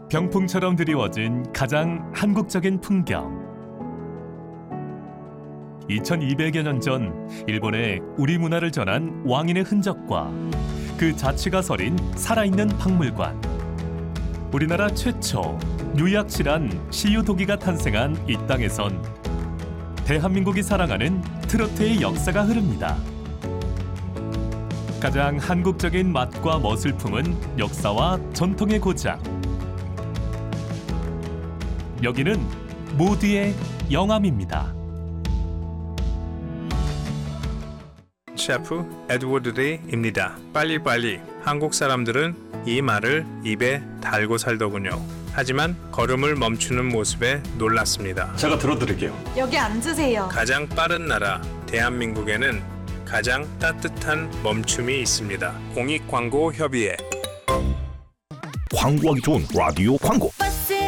병풍처럼 드리워진 가장 한국적인 풍경. 2200여 년 전 일본에 우리 문화를 전한 왕인의 흔적과 그 자취가 서린 살아있는 박물관. 우리나라 최초 유약실한 시유도기가 탄생한 이 땅에선 대한민국이 사랑하는 트로트의 역사가 흐릅니다. 가장 한국적인 맛과 멋을 품은 역사와 전통의 고장. 여기는 모두의 영암입니다. 셰프 에드워드 데이입니다. 빨리빨리. 한국 사람들은 이 말을 입에 달고 살더군요. 하지만 걸음을 멈추는 모습에 놀랐습니다. 제가 들어드릴게요. 여기 앉으세요. 가장 빠른 나라 대한민국에는 가장 따뜻한 멈춤이 있습니다. 공익광고협의회. 광고하기 좋은 라디오 광고.